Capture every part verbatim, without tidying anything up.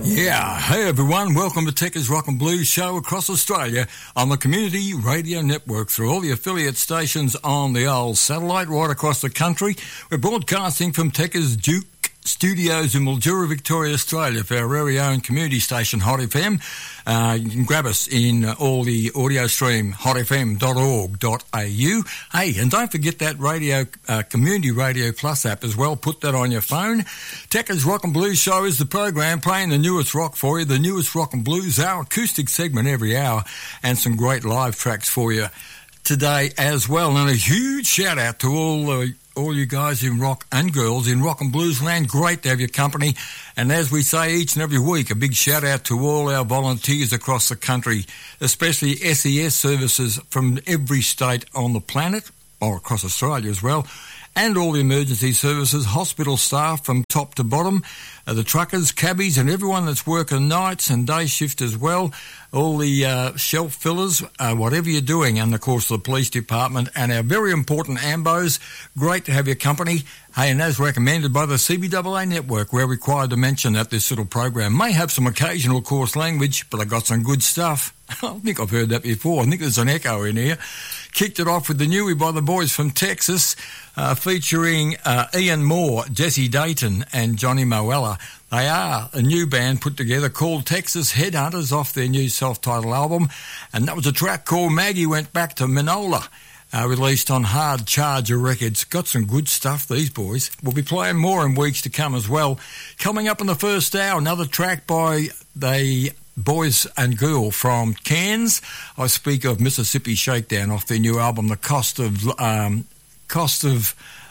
Yeah, hey everyone, welcome to Techers Rock and Blues show across Australia on the Community Radio Network through all the affiliate stations on the old satellite right across the country. We're broadcasting from Techers Duke Studios in Mildura, Victoria, Australia for our very own community station, Hot F M. Uh, you can grab us in uh, all the audio stream, hot f m dot org dot a u. Hey, and don't forget that radio, uh, Community Radio Plus app as well. Put that on your phone. Techers Rock and Blues show is the program playing the newest rock for you, the newest rock and blues, our acoustic segment every hour, and some great live tracks for you today as well. And a huge shout out to all uh, all you guys in rock and girls in rock and blues land. Great to have your company. And as we say each and every week, a big shout out to all our volunteers across the country, especially S E S services from every state on the planet, or across Australia as well, and all the emergency services, hospital staff from top to bottom, uh, the truckers, cabbies, and everyone that's working nights and day shift as well, all the uh, shelf fillers, uh, whatever you're doing, and of course the police department and our very important AMBOs. Great to have your company. Hey, and as recommended by the C B A A network, we're required to mention that this little program may have some occasional coarse language, but I got some good stuff. I think I've heard that before. I think there's an echo in here. Kicked it off with the newie by the boys from Texas, uh, featuring uh, Ian Moore, Jesse Dayton and Johnny Moella. They are a new band put together called Texas Headhunters off their new self-titled album, and that was a track called Maggie Went Back to Minola, uh, released on Hard Charger Records. Got some good stuff, these boys. We'll be playing more in weeks to come as well. Coming up in the first hour, another track by the boys and girl from Cairns. I speak of Mississippi Shakedown off their new album, The Cost of um, Cost of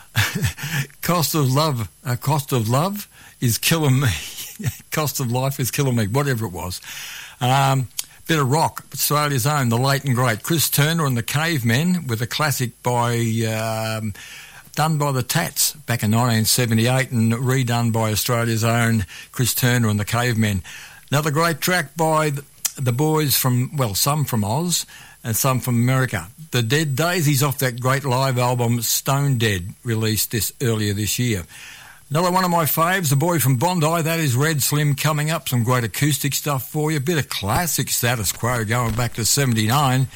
Cost of Love. Uh, Cost of Love is killing me. Cost of Life is killing me. Whatever it was. Um, bit of rock. Australia's own, the late and great Chris Turner and the Cavemen, with a classic by um, done by the Tats back in nineteen seventy-eight and redone by Australia's own Chris Turner and the Cavemen. Another great track by the boys from, well, some from Oz and some from America. The Dead Daisies off that great live album Stone Dead, released this earlier this year. Another one of my faves, the boy from Bondi, that is Red Slim, coming up. Some great acoustic stuff for you. A bit of classic Status Quo going back to seventy-nine.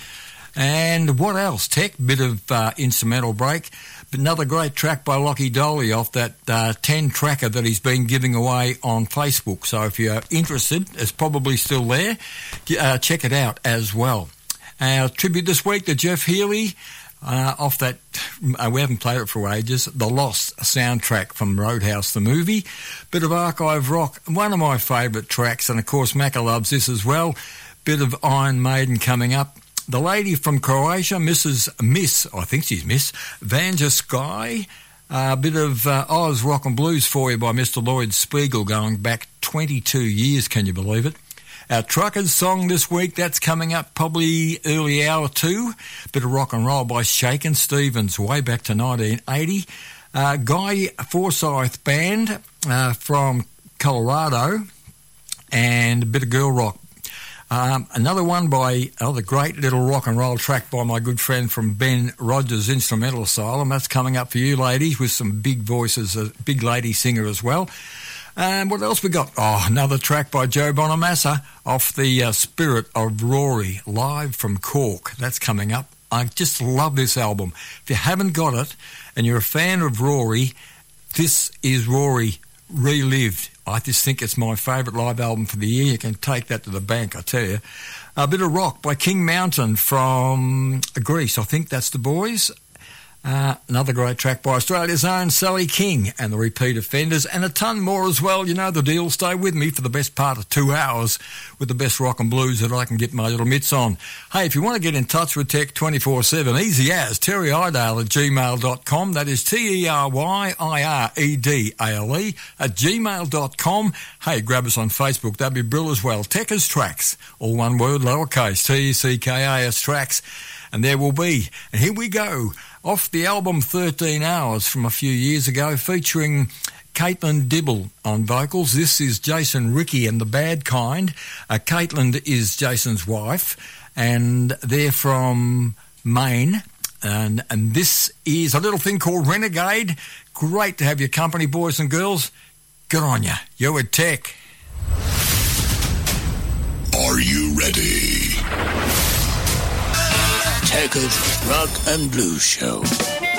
And what else? Tech, bit of uh, instrumental break. But another great track by Lockie Doley off that uh, ten tracker that he's been giving away on Facebook. So if you're interested, it's probably still there. Uh, check it out as well. Our tribute this week to Jeff Healey uh, off that, uh, we haven't played it for ages, The Lost soundtrack from Roadhouse the movie. Bit of archive rock, one of my favourite tracks, and of course Macca loves this as well. Bit of Iron Maiden coming up. The lady from Croatia, Missus Miss, I think she's Miss, Vanja Sky. A bit of uh, Oz Rock and Blues for you by Mister Lloyd Spiegel going back twenty-two years, can you believe it? Our Truckers song this week, that's coming up probably early hour two. Bit of rock and roll by Shakin' Stevens way back to nineteen eighty. Uh, Guy Forsyth Band uh, from Colorado, and a bit of girl rock. Um, another one by oh, the great little rock and roll track by my good friend from Ben Rogers Instrumental Asylum. That's coming up for you ladies, with some big voices, a big lady singer as well. And what else we got? Oh, another track by Joe Bonamassa off the uh, Spirit of Rory, live from Cork. That's coming up. I just love this album. If you haven't got it and you're a fan of Rory, this is Rory relived. I just think it's my favourite live album for the year. You can take that to the bank, I tell you. A bit of rock by King Mountain from Greece. I think that's the boys. Uh, another great track by Australia's own Sally King and the Repeat Offenders, and a ton more as well. You know the deal. Stay with me for the best part of two hours with the best rock and blues that I can get my little mitts on. Hey, if you want to get in touch with Tech twenty-four seven, easy as Terry Idale at gmail dot com. That is T E R Y I R E D A L E at gmail dot com. Hey, grab us on Facebook. That'd be brilliant as well. Techers Tracks, all one word, lowercase, T E C K A S Tracks. And there will be. And here we go. Off the album thirteen hours from a few years ago, featuring Caitlin Dibble on vocals. This is Jason Rickey and the Bad Kind. Uh, Caitlin is Jason's wife, and they're from Maine. And, and this is a little thing called Renegade. Great to have your company, boys and girls. Good on you. You're with Tech. ready. Techers Rock and Blues Show.